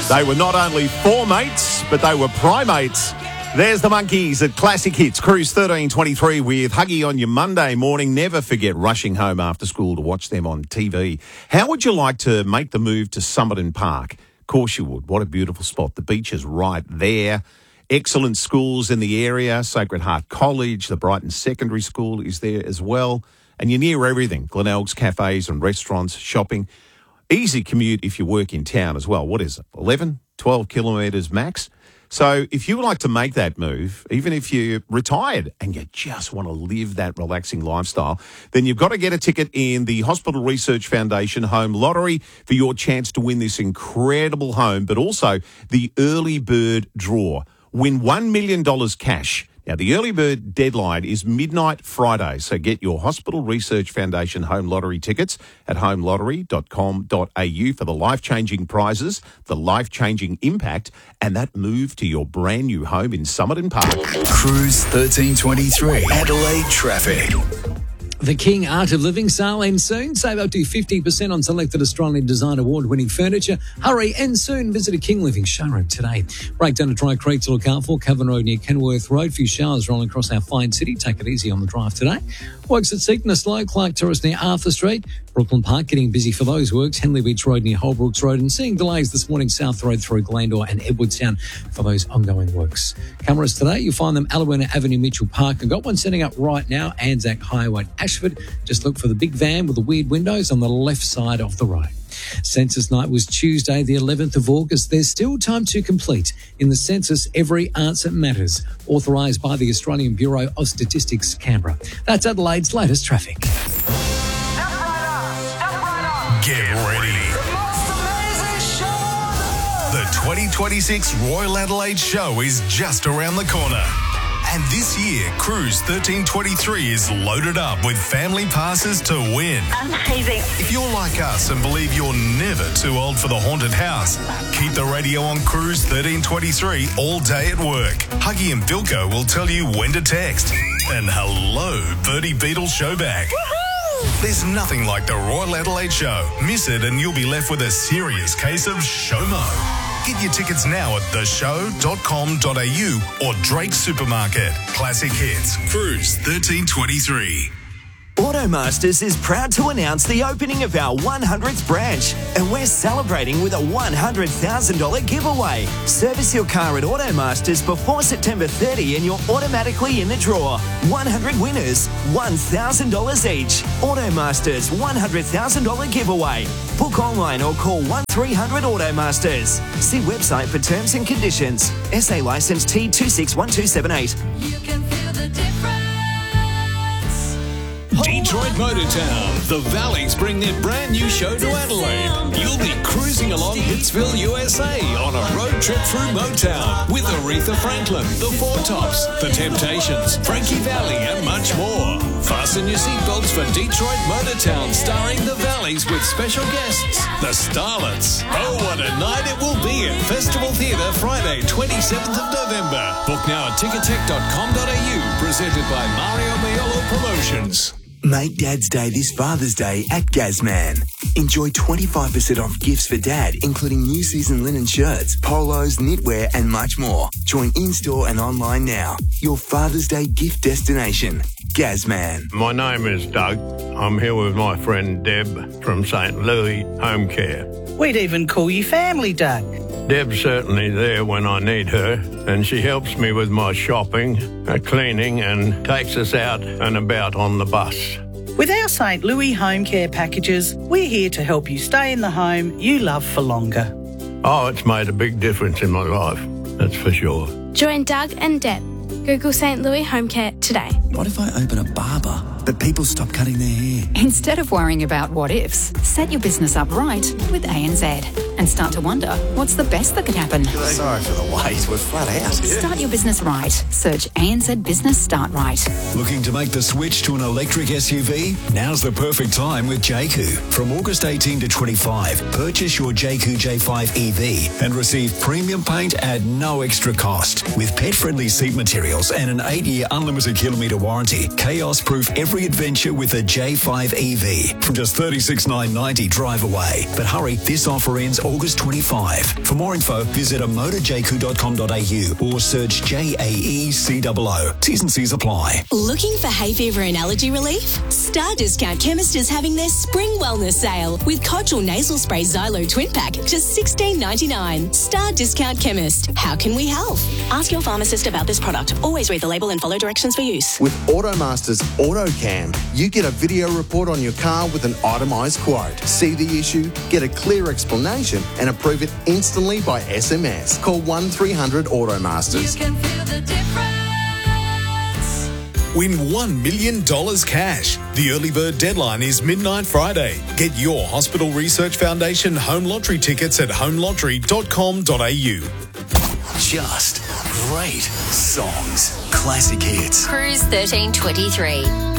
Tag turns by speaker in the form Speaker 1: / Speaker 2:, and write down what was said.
Speaker 1: They were not only four mates, but they were primates. There's the Monkeys at Classic Hits, Cruise 1323 with Huggy on your Monday morning. Never forget rushing home after school to watch them on TV. How would you like to make the move to Somerton Park? Of course you would. What a beautiful spot. The beach is right there. Excellent schools in the area. Sacred Heart College, the Brighton Secondary School is there as well. And you're near everything. Glenelg's cafes and restaurants, shopping. Easy commute if you work in town as well. What is it? 11, 12 kilometres max? So if you would like to make that move, even if you're retired and you just want to live that relaxing lifestyle, then you've got to get a ticket in the Hospital Research Foundation Home Lottery for your chance to win this incredible home, but also the early bird draw. Win $1 million cash. Now, the early bird deadline is midnight Friday, so get your Hospital Research Foundation Home Lottery tickets at homelottery.com.au for the life-changing prizes, the life-changing impact, and that move to your brand new home in Somerton Park.
Speaker 2: Cruise 1323, Adelaide traffic.
Speaker 3: The King Art of Living sale ends soon. Save up to 50% on selected Australian Design Award-winning furniture. Hurry and soon visit a King Living showroom today. Breakdown at Dry Creek to look out for. Cavan Road near Kenworth Road. Few showers rolling across our fine city. Take it easy on the drive today. Works at Seaton slow. Clark Terrace near Arthur Street. Brooklyn Park getting busy for those works. Henley Beach Road near Holbrooks Road. And seeing delays this morning South Road through Glandore and Edwardstown for those ongoing works. Cameras today, you'll find them Alawena Avenue, Mitchell Park. I've got one setting up right now. Anzac Highway, Ashford. Just look for the big van with the weird windows on the left side of the road. Census night was Tuesday, the 11th of August. There's still time to complete. In the census, every answer matters. Authorised by the Australian Bureau of Statistics, Canberra. That's Adelaide's latest traffic.
Speaker 2: Get ready. The 2026 Royal Adelaide Show is just around the corner. And this year, Cruise 1323 is loaded up with family passes to win.
Speaker 4: Amazing.
Speaker 2: If you're like us and believe you're never too old for the haunted house, keep the radio on Cruise 1323 all day at work. Huggy and Vilko will tell you when to text. And hello, Bertie Beetle Showback. There's nothing like the Royal Adelaide Show. Miss it and you'll be left with a serious case of SHOMO. Get your tickets now at theshow.com.au or Drake Supermarket. Classic Hits, Cruise 1323.
Speaker 5: Automasters is proud to announce the opening of our 100th branch, and we're celebrating with a $100,000 giveaway. Service your car at Automasters before September 30 and you're automatically in the draw. 100 winners, $1,000 each. Automasters $100,000 giveaway. Book online or call 1300 Automasters. See website for terms and conditions. SA licence T261278.
Speaker 6: You can feel the difference.
Speaker 7: Detroit Motortown. The Valleys bring their brand new show to Adelaide. You'll be cruising along Hitsville, USA on a road trip through Motown with Aretha Franklin, The Four Tops, The Temptations, Frankie Valli and much more. Fasten your seatbelts for Detroit Motortown starring The Valleys with special guests, The Starlets. Oh, what a night it will be at Festival Theatre Friday, 27th of November. Book now at tickettech.com.au, presented by Mario Maiolo Promotions.
Speaker 8: Make Dad's Day this Father's Day at Gazman. Enjoy 25% off gifts for Dad, including new season linen shirts, polos, knitwear and much more. Join in-store and online now. Your Father's Day gift destination. Gazman.
Speaker 9: My name is Doug. I'm here with my friend Deb from St. Louis Home Care.
Speaker 4: We'd even call you family, Doug.
Speaker 9: Deb's certainly there when I need her, and she helps me with my shopping, cleaning, and takes us out and about on the bus.
Speaker 4: With our St. Louis Home Care packages, we're here to help you stay in the home you love for longer.
Speaker 9: Oh, it's made a big difference in my life, that's for sure.
Speaker 10: Join Doug and Deb. Google St. Louis Home Care today.
Speaker 11: What if I open a barber, but people stop cutting their hair?
Speaker 12: Instead of worrying about what ifs, set your business up right with ANZ and start to wonder, what's the best that could happen?
Speaker 11: Sorry for the wait, we're flat out.
Speaker 12: Start your business right. Search ANZ Business Start Right.
Speaker 7: Looking to make the switch to an electric SUV? Now's the perfect time with Jayco. From August 18 to 25, purchase your Jayco J5 EV and receive premium paint at no extra cost. With pet-friendly seat materials and an 8-year unlimited kilometre warranty, chaos-proof every
Speaker 11: every adventure with a J5 EV from just $36,990 drive away. But hurry, this offer ends August 25. For more info, visit amotorjq.com.au or search JAECOO. T's and C's apply.
Speaker 13: Looking for hay fever and allergy relief? Star Discount Chemist is having their spring wellness sale with Kochel Nasal Spray Xylo Twin Pack, just $16.99. Star Discount Chemist. How can we help? Ask your pharmacist about this product. Always read the label and follow directions for use.
Speaker 14: With Automaster's AutoCam, you get a video report on your car with an itemised quote. See the issue, get a clear explanation and approve it instantly by SMS. Call 1300 Automasters.
Speaker 6: You can feel the difference.
Speaker 2: Win $1 million cash. The early bird deadline is midnight Friday. Get your Hospital Research Foundation home lottery tickets at homelottery.com.au.
Speaker 11: Just great songs. Classic hits.
Speaker 13: Cruise 1323.